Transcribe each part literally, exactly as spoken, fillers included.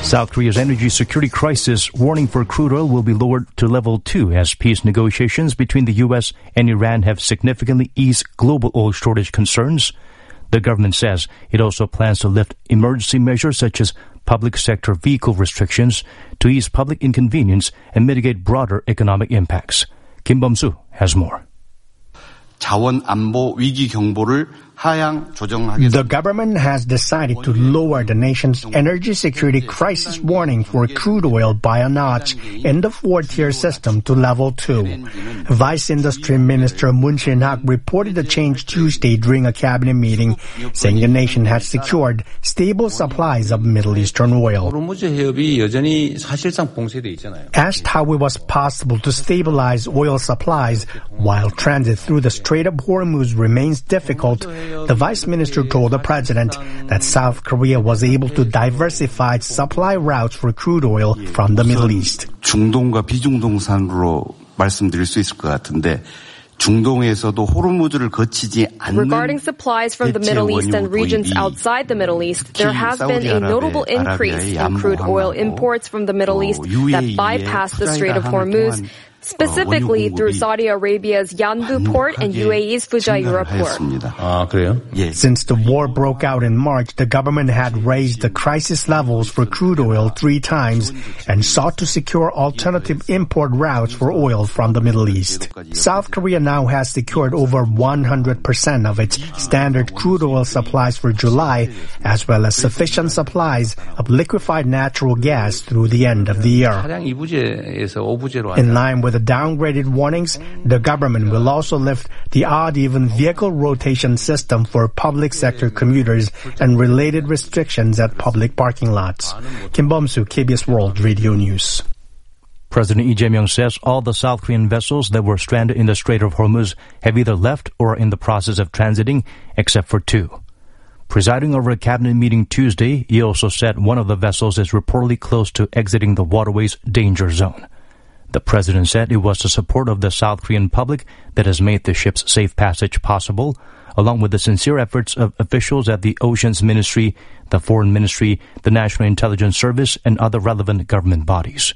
South Korea's energy security crisis warning for crude oil will be lowered to level two as peace negotiations between the U S and Iran have significantly eased global oil shortage concerns. The government says it also plans to lift emergency measures such as public sector vehicle restrictions to ease public inconvenience and mitigate broader economic impacts. Kim Bum-soo has more. 자원 안보 위기 경보를 하향 조정하겠습니다. The government has decided to lower the nation's energy security crisis warning for crude oil by a notch in the four-tier system to level two. Vice Industry Minister Moon Shin-hak reported the change Tuesday during a cabinet meeting, saying the nation has secured stable supplies of Middle Eastern oil. Asked how it was possible to stabilize oil supplies while transit through the Strait of Hormuz remains difficult, the vice minister told the president that South Korea was able to diversify its supply routes for crude oil from the Middle East. 중동과 비중동산으로 말씀드릴 수 있을 것 같은데 중동에서도 호르무즈를 거치지 않는 Regarding supplies from the Middle East and regions outside the Middle East, there has been a notable increase in crude oil imports from the Middle East that bypass the Strait of Hormuz, specifically through Saudi Arabia's Yanbu port and U A E's Fujairah port. 아, 그래요? Since the war broke out in March, the government had raised the crisis levels for crude oil three times and sought to secure alternative import routes for oil from the Middle East. South Korea now has secured over one hundred percent of its standard crude oil supplies for July, as well as sufficient supplies of liquefied natural gas through the end of the year. In line with the downgraded warnings, the government will also lift the odd-even vehicle rotation system for public sector commuters and related restrictions at public parking lots. Kim Bum-soo, K B S World Radio News. President Lee Jae-myung says all the South Korean vessels that were stranded in the Strait of Hormuz have either left or are in the process of transiting, except for two. Presiding over a cabinet meeting Tuesday, he also said one of the vessels is reportedly close to exiting the waterway's danger zone. The president said it was the support of the South Korean public that has made the ship's safe passage possible, along with the sincere efforts of officials at the Oceans Ministry, the Foreign Ministry, the National Intelligence Service, and other relevant government bodies.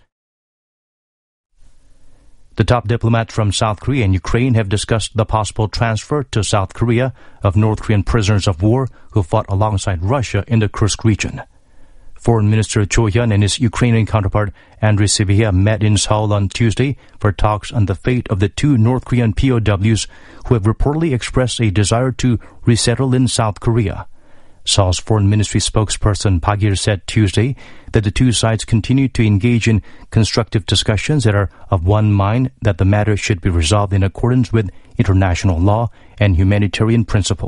The top diplomats from South Korea and Ukraine have discussed the possible transfer to South Korea of North Korean prisoners of war who fought alongside Russia in the Kursk region. Foreign Minister Cho Hyun and his Ukrainian counterpart Andriy Sybiha met in Seoul on Tuesday for talks on the fate of the two North Korean P O Ws who have reportedly expressed a desire to resettle in South Korea. Seoul's Foreign Ministry spokesperson Park Il said Tuesday that the two sides continue to engage in constructive discussions that are of one mind that the matter should be resolved in accordance with international law and humanitarian principles.